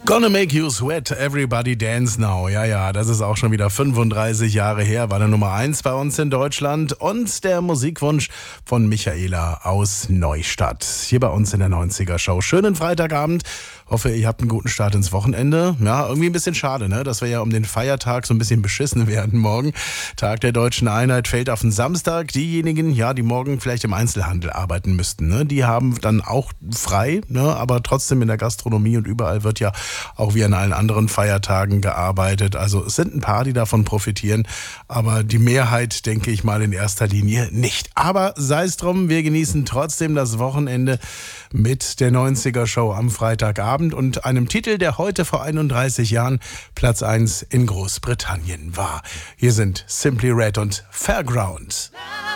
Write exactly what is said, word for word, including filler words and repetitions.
Gonna make you sweat, everybody dance now. Ja, ja, das ist auch schon wieder fünfunddreißig Jahre her, war der Nummer eins bei uns in Deutschland und der Musikwunsch von Michaela aus Neustadt. Hier bei uns in der neunziger Show. Schönen Freitagabend. Hoffe, ihr habt einen guten Start ins Wochenende. Ja, irgendwie ein bisschen schade, ne, dass wir ja um den Feiertag so ein bisschen beschissen werden morgen. Tag der Deutschen Einheit fällt auf den Samstag. Diejenigen, ja, die morgen vielleicht im Einzelhandel arbeiten müssten, ne, die haben dann auch frei, ne, aber trotzdem in der Gastronomie und überall wird ja auch wie an allen anderen Feiertagen gearbeitet. Also es sind ein paar, die davon profitieren, aber die Mehrheit, denke ich mal, in erster Linie nicht. Aber sei es drum, wir genießen trotzdem das Wochenende mit der neunziger Show am Freitagabend und einem Titel, der heute vor einunddreißig Jahren Platz eins in Großbritannien war. Hier sind Simply Red und Fairground.